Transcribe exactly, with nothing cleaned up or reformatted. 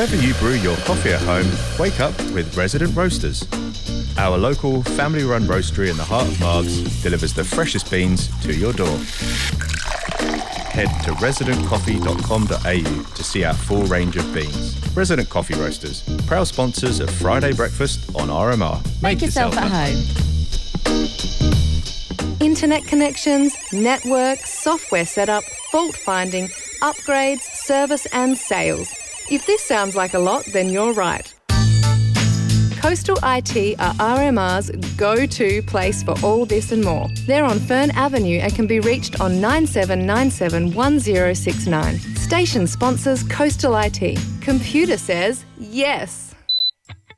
However you brew your coffee at home, wake up with Resident Roasters. Our local, family-run roastery in the heart of Margs delivers the freshest beans to your door. Head to resident coffee dot com dot a u to see our full range of beans. Resident Coffee Roasters, proud sponsors of Friday Breakfast on R M R. Make, Make yourself, yourself at home. Internet connections, network, software setup, fault finding, upgrades, service and sales. If this sounds like a lot, then you're right. Coastal I T are R M R's go-to place for all this and more. They're on Fern Avenue and can be reached on nine seven nine seven one zero six nine. Station sponsors Coastal I T. Computer says yes.